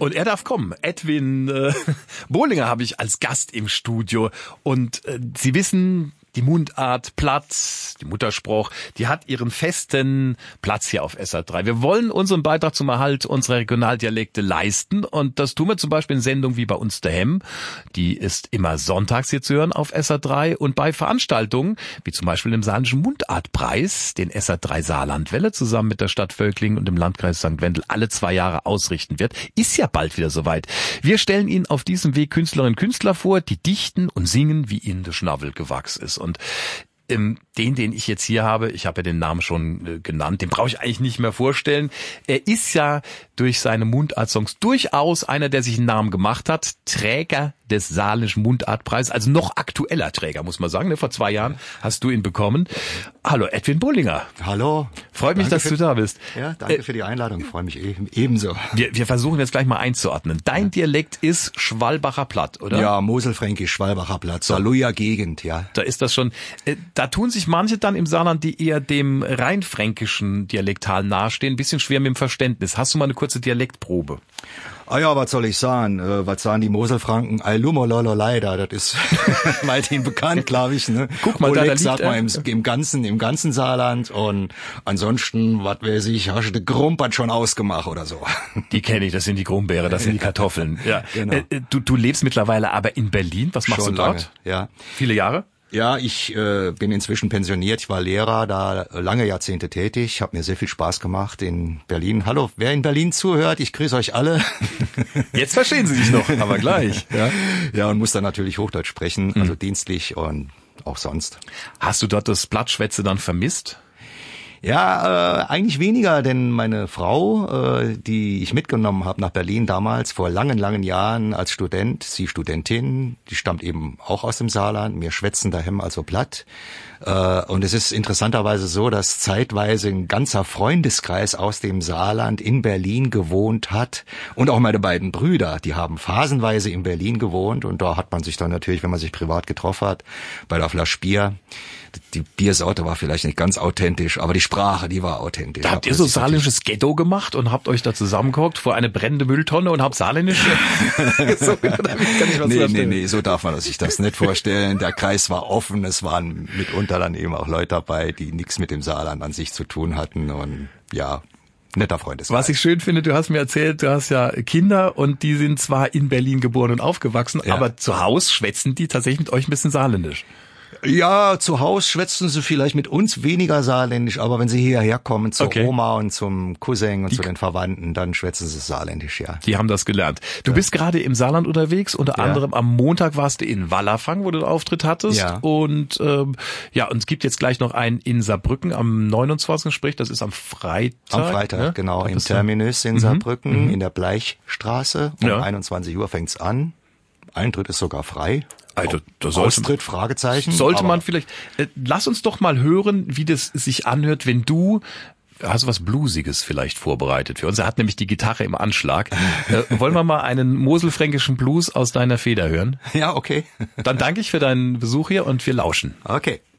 Und er darf kommen. Edwin Bohlinger habe ich als Gast im Studio. Und Sie wissen, die Mundart, Platt, die Mutterspruch, die hat ihren festen Platz hier auf SR3. Wir wollen unseren Beitrag zum Erhalt unserer Regionaldialekte leisten und das tun wir zum Beispiel in Sendungen wie bei uns daheim. Die ist immer sonntags hier zu hören auf SR3 und bei Veranstaltungen, wie zum Beispiel dem Saarländischen Mundartpreis, den SR3 Saarlandwelle zusammen mit der Stadt Völklingen und dem Landkreis St. Wendel alle 2 Jahre ausrichten wird, ist ja bald wieder soweit. Wir stellen Ihnen auf diesem Weg Künstlerinnen und Künstler vor, die dichten und singen, wie ihnen der Schnabel gewachsen ist. Und den ich jetzt hier habe, ich habe ja den Namen schon genannt, den brauche ich eigentlich nicht mehr vorstellen. Er ist ja durch seine Mundartsongs durchaus einer, der sich einen Namen gemacht hat. Träger des Saarländischen Mundartpreises, also noch aktueller Träger, muss man sagen. Vor 2 Jahren hast du ihn bekommen. Hallo, Edwin Bohlinger. Hallo. Freut mich, dass du da bist. Ja, danke für die Einladung. Ich freue mich ebenso. Wir versuchen jetzt gleich mal einzuordnen. Dein Dialekt ist Schwalbacher Platt, oder? Ja, Moselfränkisch, Schwalbacher Platt, Saarlouier Gegend, ja. Da ist das schon. Da tun sich manche dann im Saarland, die eher dem rheinfränkischen Dialektal nahestehen, ein bisschen schwer mit dem Verständnis. Hast du mal eine kurze Dialektprobe? Ah ja, was soll ich sagen? Was sagen die Moselfranken? Leider, das ist weithin bekannt, glaube ich. Ne? Guck mal, da sagt man im ganzen Saarland und ansonsten, was weiß ich, hast du den Grumpert schon ausgemacht oder so. Die kenne ich, das sind die Grumbeere, das sind die Kartoffeln. Ja. Genau. Du lebst mittlerweile aber in Berlin. Was machst schon du dort? Lange, ja. Viele Jahre? Ja, ich bin inzwischen pensioniert. Ich war Lehrer, da lange Jahrzehnte tätig. Hat mir sehr viel Spaß gemacht in Berlin. Hallo, wer in Berlin zuhört, ich grüße euch alle. Jetzt verstehen Sie sich noch, aber gleich. Ja, und muss dann natürlich Hochdeutsch sprechen, also dienstlich und auch sonst. Hast du dort das Plattschwätze dann vermisst? Ja, eigentlich weniger, denn meine Frau, die ich mitgenommen habe nach Berlin damals, vor langen Jahren als Student, sie Studentin, die stammt eben auch aus dem Saarland, wir schwätzen daheim also platt. Und es ist interessanterweise so, dass zeitweise ein ganzer Freundeskreis aus dem Saarland in Berlin gewohnt hat. Und auch meine beiden Brüder, die haben phasenweise in Berlin gewohnt. Und da hat man sich dann natürlich, wenn man sich privat getroffen hat, bei der Flasche Bier. Die Biersorte war vielleicht nicht ganz authentisch, aber die Sprache, die war authentisch. Da habt ihr so saarländisches Ghetto gemacht und habt euch da zusammengehockt vor eine brennende Mülltonne und habt saarländisch Nee, so darf man sich das nicht vorstellen. Der Kreis war offen, es waren mitunter dann eben auch Leute dabei, die nichts mit dem Saarland an sich zu tun hatten und ja, netter Freundeskreis. Was ich schön finde, du hast mir erzählt, du hast ja Kinder und die sind zwar in Berlin geboren und aufgewachsen, aber zu Hause schwätzen die tatsächlich mit euch ein bisschen saarländisch. Ja, zu Hause schwätzen sie vielleicht mit uns weniger saarländisch, aber wenn sie hierher kommen zur Oma und zum Cousin und zu den Verwandten, dann schwätzen sie saarländisch, ja. Die haben das gelernt. Du bist gerade im Saarland unterwegs, unter anderem am Montag warst du in Wallerfang, wo du den Auftritt hattest. Ja. Und und es gibt jetzt gleich noch einen in Saarbrücken am 29. Sprich, das ist am Freitag. Am Freitag, ne? genau, im Terminus in Saarbrücken, in der Bleichstraße. Um 21 Uhr fängt's an. Eintritt ist sogar frei. Also, Austritt, Fragezeichen. Sollte man vielleicht, lass uns doch mal hören, wie das sich anhört, wenn du, hast du was Bluesiges vielleicht vorbereitet für uns? Er hat nämlich die Gitarre im Anschlag. Wollen wir mal einen moselfränkischen Blues aus deiner Feder hören? Ja, okay. Dann danke ich für deinen Besuch hier und wir lauschen. Okay.